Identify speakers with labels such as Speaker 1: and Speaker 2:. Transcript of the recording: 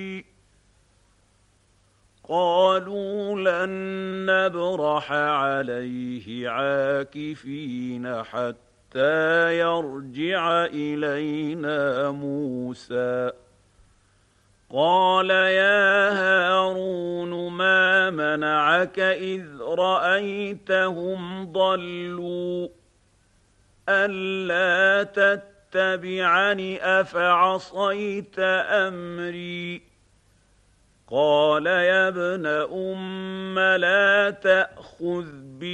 Speaker 1: قالوا لن نبرح عليه عاكفين حتى يرجع إلينا موسى. قال يا هارون ما منعك إذ رأيتهم ضلوا ألا تتبعني أفعصيت أمري. قال يا ابن أم لا تأخذ